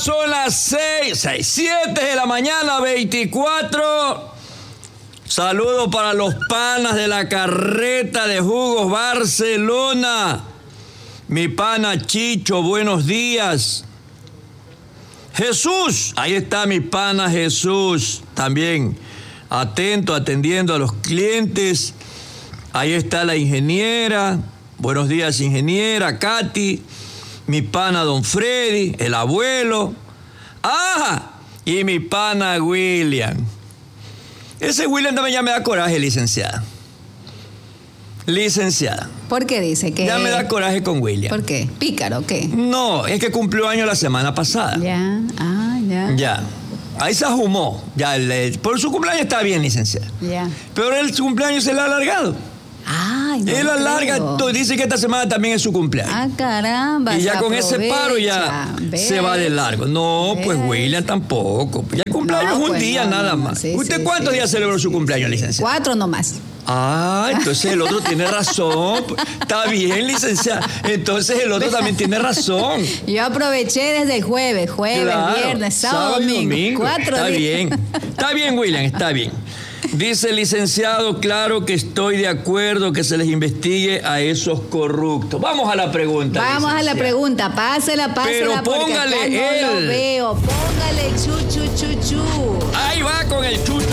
son las 7 de la mañana, 24. Saludos para los panas de la carreta de jugos Barcelona. Mi pana Chicho, buenos días. Jesús, ahí está mi pana Jesús, también atento, atendiendo a los clientes. Ahí está la ingeniera, buenos días ingeniera, Katy, mi pana don Freddy, el abuelo. Y mi pana William. Ese William también ya me da coraje, licenciada. Licenciada. ¿Por qué dice que...? Ya me da coraje con William. ¿Por qué? ¿Pícaro o qué? No, es que cumplió años la semana pasada. Ya, Ya. Ahí se ajumó. Ya, por su cumpleaños está bien, licenciada. Ya. Pero el cumpleaños se le ha alargado. No él alarga, dice que esta semana también es su cumpleaños. Caramba. Y ya con ese paro ya se va de largo. No, pues William tampoco. Ya el cumpleaños es un día nada más. Sí, ¿Usted cuántos días celebró su cumpleaños, licenciada? 4 nomás. Entonces el otro tiene razón. Está bien, licenciada. Entonces el otro también tiene razón. Yo aproveché desde el jueves, claro, viernes, sábado, domingo. 4 está días. Bien. Está bien, William, está bien. Dice el licenciado, claro que estoy de acuerdo que se les investigue a esos corruptos. Vamos a la pregunta. Vamos a la pregunta, pásela. Pero póngale porque acá no lo veo. Póngale chu. Ahí va con el chu.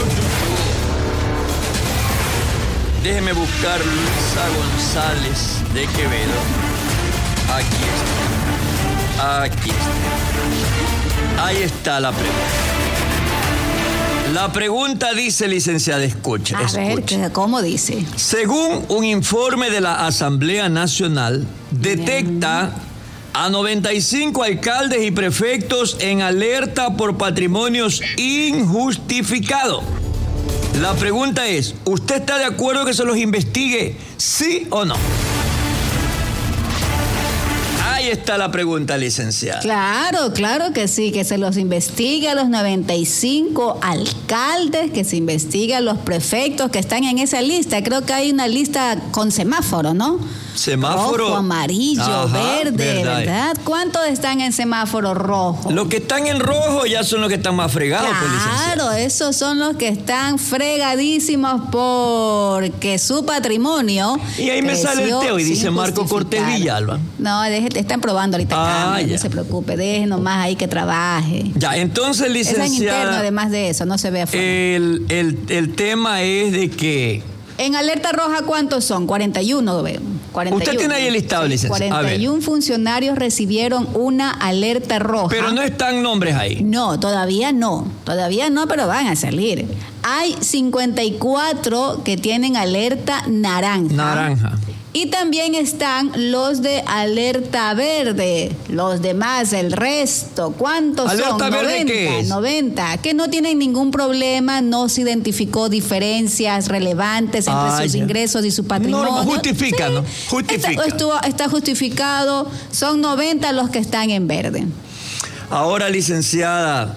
Déjeme buscar Luisa González de Quevedo. Aquí está. Ahí está la pregunta. La pregunta dice, licenciada, escucha. A ver, ¿cómo dice? Según un informe de la Asamblea Nacional, detecta a 95 alcaldes y prefectos en alerta por patrimonios injustificados. La pregunta es, ¿usted está de acuerdo que se los investigue, sí o no? Ahí está la pregunta, licenciada. Claro que sí, que se los investigue a los 95 alcaldes, que se investigue a los prefectos que están en esa lista. Creo que hay una lista con semáforo, ¿no? Semáforo. Rojo, amarillo, verde, ¿verdad? ¿Cuántos están en semáforo rojo? Los que están en rojo ya son los que están más fregados, Claro, esos son los que están fregadísimos porque su patrimonio. Y ahí me sale el Teo y dice Marco Cortés Villalba. No, están probando ahorita cámara, no se preocupe, deje nomás ahí que trabaje. Ya, entonces, licenciada. Es en interno, además de eso, no se ve afuera. El tema es de que... En alerta roja, ¿cuántos son? 41, veo. 41. Usted tiene ahí el listado, licenciada. 41 funcionarios recibieron una alerta roja. Pero no están nombres ahí. No, todavía no, pero van a salir. Hay 54 que tienen alerta naranja. Y también están los de alerta verde, los demás, el resto. ¿Cuántos son? ¿Alerta verde qué es? 90, que no tienen ningún problema, no se identificó diferencias relevantes entre sus ingresos y su patrimonio. No, justifica, sí, ¿no? Justifica. Está justificado, son 90 los que están en verde. Ahora, licenciada,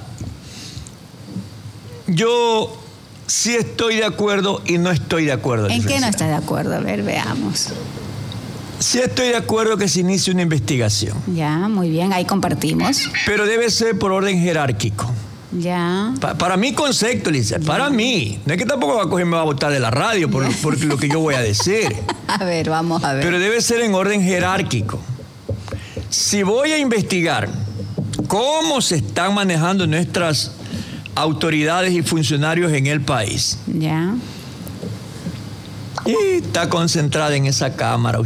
yo... sí estoy de acuerdo y no estoy de acuerdo. ¿En qué no está de acuerdo? A ver, veamos. Sí estoy de acuerdo que se inicie una investigación. Ya, muy bien, ahí compartimos. Pero debe ser por orden jerárquico. Ya. Para mi concepto, Lisa, para mí. No es que tampoco va a coger, me va a botar de la radio por lo que yo voy a decir. A ver, vamos a ver. Pero debe ser en orden jerárquico. Si voy a investigar cómo se están manejando nuestras autoridades y funcionarios en el país. Ya. Y está concentrada en esa cámara.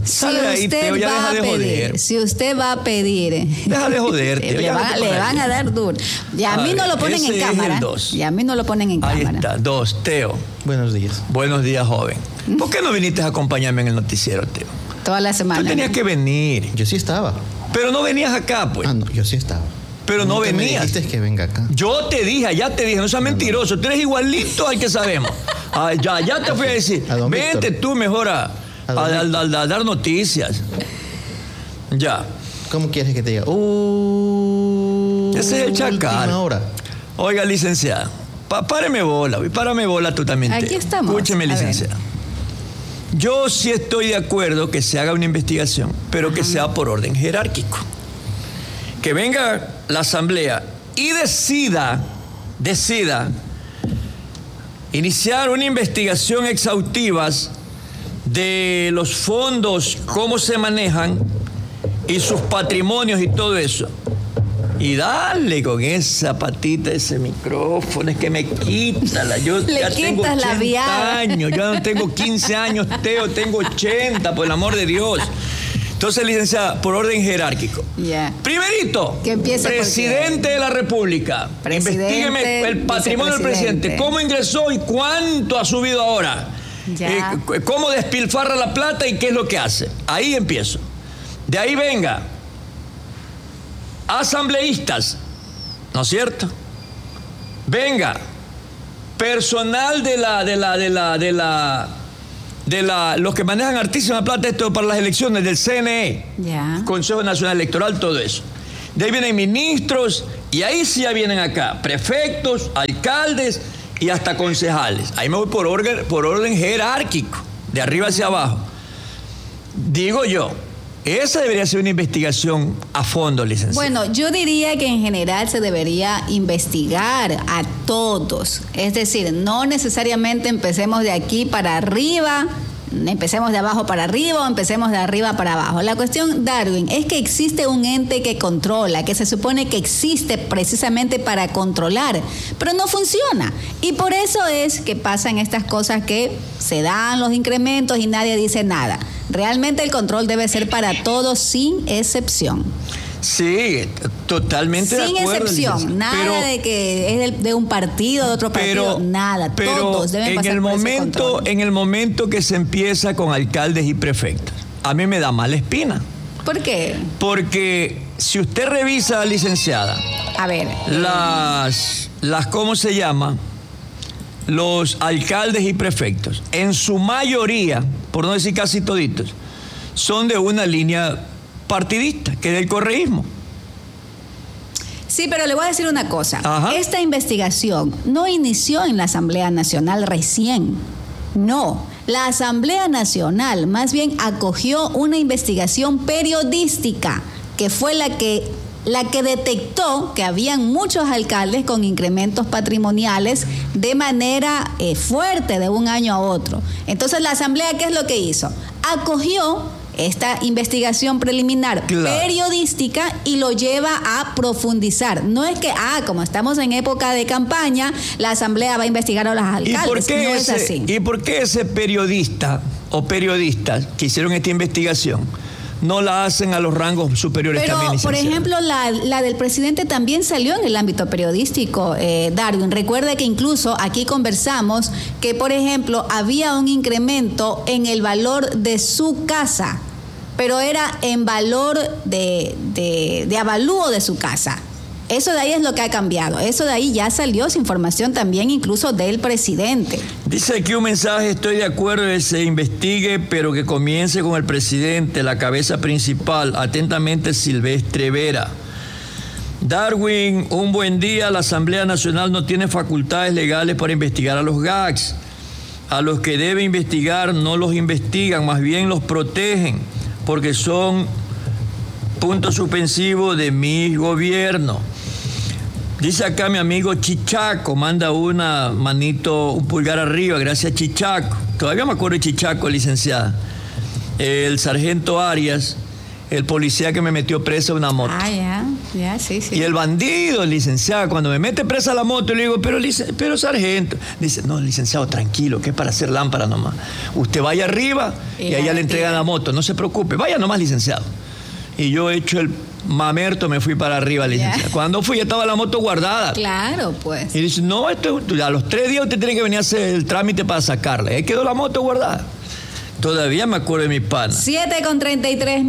Si usted va a pedir. Deja de joder, Teo. Le van a dar duro. Y a mí no lo ponen en cámara. Y a mí no lo ponen en cámara. Ahí está, 2, Teo. Buenos días. Buenos días, joven. ¿Por qué no viniste a acompañarme en el noticiero, Teo? Toda la semana. Tú tenías que venir. Yo sí estaba. Pero no venías acá, pues. No, yo sí estaba. Pero no venías. Me dijiste que venga acá. Yo te dije, ya te dije, no seas mentiroso. Tú eres igualito al que sabemos. Ya te fui a decir. Vente tú mejor a dar noticias. Ya. ¿Cómo quieres que te diga? Ese es el chacal. Oiga, licenciada, páreme bola tú también. Aquí estamos. Escúcheme, licenciada. Yo sí estoy de acuerdo que se haga una investigación, pero que sea por orden jerárquico. Que venga la Asamblea y decida iniciar una investigación exhaustiva de los fondos, cómo se manejan y sus patrimonios y todo eso. Y dale con esa patita, ese micrófono, es que me quítala. Yo ya tengo 80 años, yo no tengo 15 años, Teo, tengo 80, por el amor de Dios. Entonces, licenciada, por orden jerárquico. Primerito, presidente de la República. Investígueme el patrimonio del presidente. ¿Cómo ingresó y cuánto ha subido ahora? ¿Cómo despilfarra la plata y qué es lo que hace? Ahí empiezo. De ahí venga. Asambleístas, ¿no es cierto? Venga, personal los que manejan hartísima plata esto para las elecciones del CNE, Consejo Nacional Electoral, todo eso. De ahí vienen ministros y ahí sí ya vienen acá, prefectos, alcaldes y hasta concejales. Ahí me voy por orden jerárquico, de arriba hacia abajo. Digo yo, esa debería ser una investigación a fondo, licenciada. Bueno, yo diría que en general se debería investigar a todos. Es decir, no necesariamente empecemos de aquí para arriba, empecemos de abajo para arriba o empecemos de arriba para abajo. La cuestión, Darwin, es que existe un ente que controla, que se supone que existe precisamente para controlar, pero no funciona. Y por eso es que pasan estas cosas que se dan los incrementos y nadie dice nada. Realmente el control debe ser para todos sin excepción. Sí, totalmente de acuerdo. Sin excepción, nada de que es de un partido, de otro partido, nada. Todos deben pasar por ese control. En el momento que se empieza con alcaldes y prefectos, a mí me da mala espina. ¿Por qué? Porque si usted revisa, licenciada, a ver, ¿cómo se llama? Los alcaldes y prefectos, en su mayoría, por no decir casi toditos, son de una línea partidista, que es del correísmo. Sí, pero le voy a decir una cosa. Ajá. Esta investigación no inició en la Asamblea Nacional recién. No, la Asamblea Nacional más bien acogió una investigación periodística que fue la que detectó que habían muchos alcaldes con incrementos patrimoniales de manera fuerte de un año a otro. Entonces la Asamblea, ¿qué es lo que hizo? Acogió esta investigación preliminar periodística y lo lleva a profundizar. No es que, como estamos en época de campaña, la Asamblea va a investigar a los alcaldes. Es así. ¿Y por qué ese periodista o periodistas que hicieron esta investigación no la hacen a los rangos superiores también, licenciada? Por ejemplo, la del presidente también salió en el ámbito periodístico, Darwin. Recuerde que incluso aquí conversamos que, por ejemplo, había un incremento en el valor de su casa, pero era en valor de avalúo de su casa. Eso de ahí es lo que ha cambiado. Eso de ahí ya salió esa información también incluso del presidente. Dice aquí un mensaje: estoy de acuerdo que se investigue, pero que comience con el presidente, la cabeza principal. Atentamente, Silvestre Vera. Darwin, un buen día. La Asamblea Nacional no tiene facultades legales para investigar a los GACs. A los que debe investigar no los investigan, más bien los protegen, porque son punto suspensivo de mi gobierno. Dice acá mi amigo Chichaco, manda una manito, un pulgar arriba, gracias Chichaco. Todavía me acuerdo de Chichaco, licenciada. El sargento Arias, el policía que me metió presa una moto. Sí. Y el bandido, licenciado, cuando me mete presa la moto, le digo, pero sargento. Dice, no, licenciado, tranquilo, que es para hacer lámpara nomás. Usted vaya arriba y allá le entregan la moto, no se preocupe, vaya nomás, licenciado. Y yo hecho el mamerto, me fui para arriba, licenciada. Cuando fui, ya estaba la moto guardada. Claro, pues. Y dice, no, a los 3 días usted tiene que venir a hacer el trámite para sacarla. Ahí quedó la moto guardada. Todavía me acuerdo de mis panas. 7:33.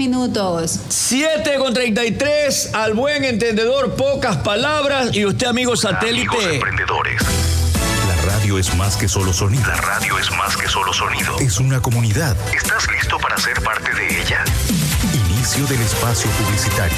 7:33, al buen entendedor, pocas palabras. Y usted, amigo satélite. Amigos emprendedores. La radio es más que solo sonido. La radio es más que solo sonido. Es una comunidad. ¿Estás listo para ser parte de ella? Inicio del espacio publicitario.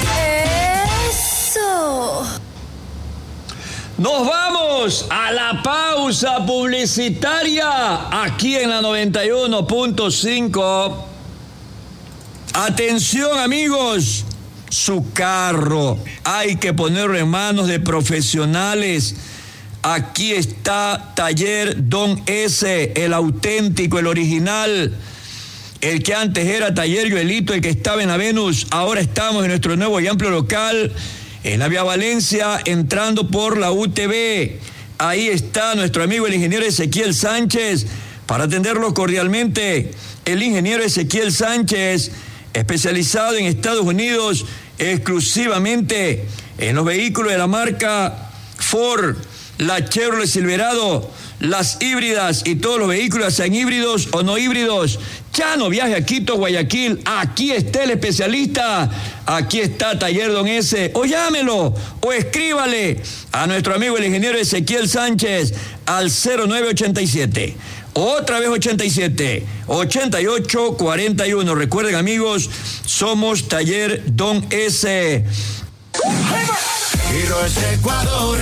¡Eso! Nos vamos a la pausa publicitaria aquí en la 91.5. Atención, amigos. su carro. Hay que ponerlo en manos de profesionales. Aquí está Taller Don S, el auténtico, el original. El que antes era Taller Joelito, el que estaba en la Venus. Ahora estamos en nuestro nuevo y amplio local, en la Vía Valencia, entrando por la UTV. Ahí está nuestro amigo el ingeniero Ezequiel Sánchez, para atenderlo cordialmente. El ingeniero Ezequiel Sánchez, especializado en Estados Unidos, exclusivamente en los vehículos de la marca Ford, la Chevrolet Silverado, las híbridas y todos los vehículos, sean híbridos o no híbridos. Ya no viaje a Quito, Guayaquil. Aquí está el especialista. Aquí está Taller Don S. O llámelo o escríbale a nuestro amigo el ingeniero Ezequiel Sánchez al 0987. Otra vez 87, 88, 41. Recuerden, amigos, somos Taller Don S. Giro es Ecuador.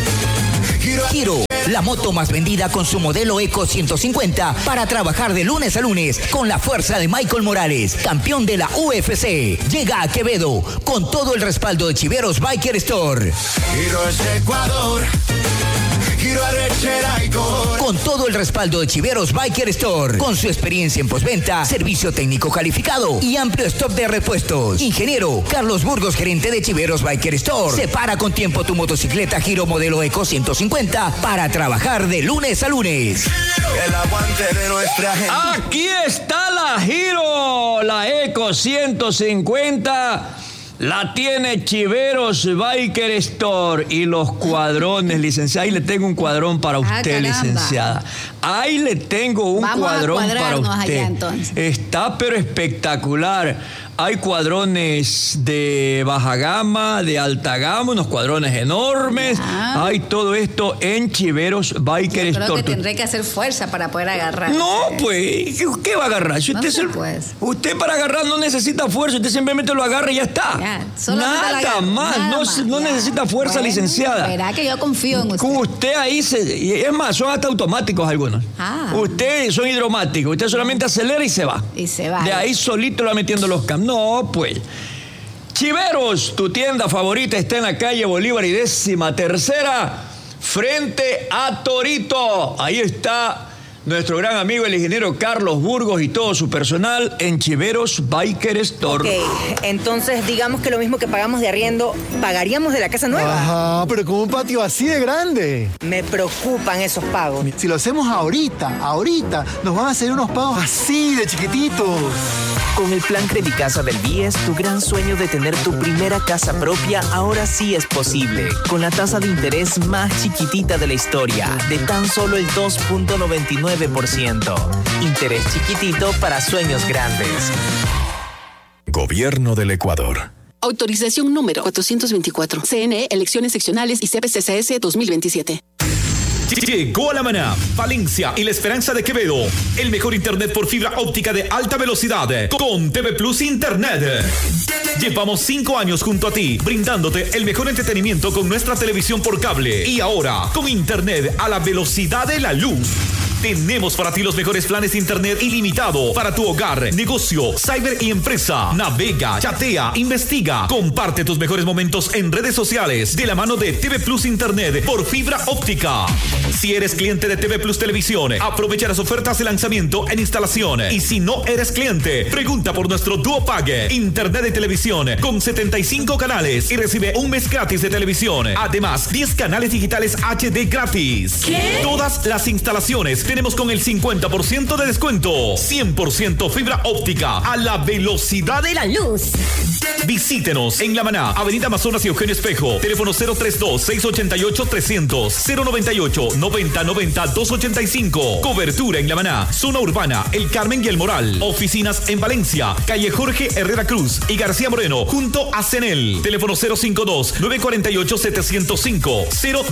Giro, la moto más vendida con su modelo Eco 150 para trabajar de lunes a lunes con la fuerza de Michael Morales, campeón de la UFC. Llega a Quevedo con todo el respaldo de Chiveros Biker Store. Giro es Ecuador. Giro arrechera y gol. Con todo el respaldo de Chiveros Biker Store, con su experiencia en postventa, servicio técnico calificado y amplio stock de repuestos. Ingeniero Carlos Burgos, gerente de Chiveros Biker Store. Separa con tiempo tu motocicleta Giro modelo Eco 150 para trabajar de lunes a lunes. El aguante de nuestra gente. Aquí está la Giro, la Eco 150. La tiene Chiveros Biker Store. Y los cuadrones, licenciada. Ahí le tengo un cuadrón para usted, licenciada. Ahí le tengo un cuadrón para usted. Allá, entonces. Está pero espectacular. Hay cuadrones de baja gama, de alta gama, unos cuadrones enormes. Hay todo esto en Chiveros Biker Store. Yo creo que tendré que hacer fuerza para poder agarrar. No, pues, ¿qué va a agarrar? Si usted para agarrar no necesita fuerza, usted simplemente lo agarra y ya está. Nada más. No necesita fuerza, licenciada. Verá que yo confío en usted. Usted ahí es más, son hasta automáticos algunos. Usted son hidromáticos, usted solamente acelera y se va. De ahí solito lo va metiendo los cambios. No, pues. Chiveros, tu tienda favorita está en la calle Bolívar y 13ª, frente a Torito. Ahí está nuestro gran amigo el ingeniero Carlos Burgos y todo su personal en Chiveros Biker Store. Ok, entonces digamos que lo mismo que pagamos de arriendo, ¿pagaríamos de la casa nueva? Ajá, pero con un patio así de grande. Me preocupan esos pagos. Si lo hacemos ahorita, nos van a hacer unos pagos así de chiquititos. Con el plan Credicasa del BIES, tu gran sueño de tener tu primera casa propia ahora sí es posible. Con la tasa de interés más chiquitita de la historia, de tan solo el 2.99%. Interés chiquitito para sueños grandes. Gobierno del Ecuador. Autorización número 424. CNE, elecciones seccionales y CPCCS 2027. Llegó a La Maná, Valencia y La Esperanza de Quevedo. El mejor internet por fibra óptica de alta velocidad con TV Plus Internet. Llevamos 5 años junto a ti, brindándote el mejor entretenimiento con nuestra televisión por cable. Y ahora, con internet a la velocidad de la luz. Tenemos para ti los mejores planes de internet ilimitado para tu hogar, negocio, cyber y empresa. Navega, chatea, investiga, comparte tus mejores momentos en redes sociales de la mano de TV Plus Internet por fibra óptica. Si eres cliente de TV Plus Televisión, aprovecha las ofertas de lanzamiento en instalación. Y si no eres cliente, pregunta por nuestro Duo Pague, internet de televisión con 75 canales y recibe un mes gratis de televisión. Además, 10 canales digitales HD gratis. ¿Qué? Todas las instalaciones tenemos con el 50% de descuento. 100% fibra óptica a la velocidad de la luz. Visítenos en La Maná, Avenida Amazonas y Eugenio Espejo. Teléfono 032-688-300, 098-9090-285. Cobertura en La Maná, zona urbana, El Carmen y El Moral. Oficinas en Valencia, calle Jorge Herrera Cruz y García Moreno, junto a CENEL. Teléfono 052-948-705,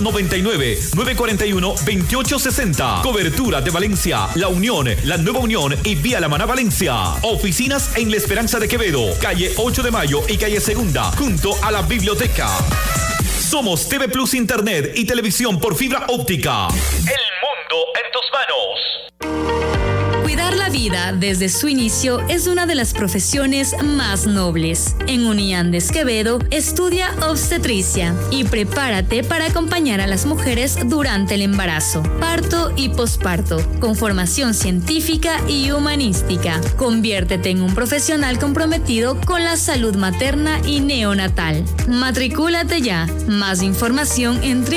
099-941-2860. Cobertura de Valencia, La Unión, La Nueva Unión y Vía La Maná Valencia. Oficinas en La Esperanza de Quevedo, calle 8 de Mayo y calle Segunda, junto a la biblioteca. Somos TV Plus Internet y televisión por fibra óptica. El mundo en tus manos. Cuidar la vida desde su inicio es una de las profesiones más nobles. En Uniandes Quevedo estudia obstetricia y prepárate para acompañar a las mujeres durante el embarazo, parto y posparto, con formación científica y humanística. Conviértete en un profesional comprometido con la salud materna y neonatal. Matricúlate ya. Más información en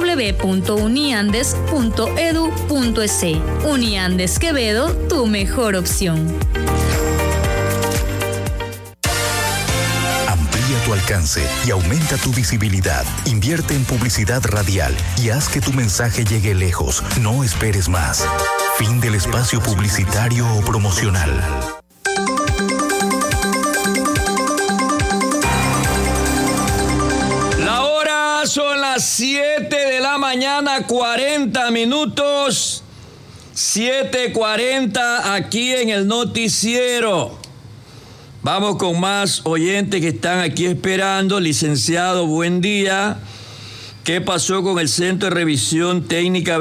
www.uniandes.edu.es. Uniandes Quevedo, tu mejor opción. Amplía tu alcance y aumenta tu visibilidad. Invierte en publicidad radial y haz que tu mensaje llegue lejos. No esperes más. Fin del espacio publicitario o promocional. La hora son las 7 de la mañana, 40 minutos. 7:40 aquí en el noticiero. Vamos con más oyentes que están aquí esperando. Licenciado, buen día. ¿Qué pasó con el Centro de Revisión Técnica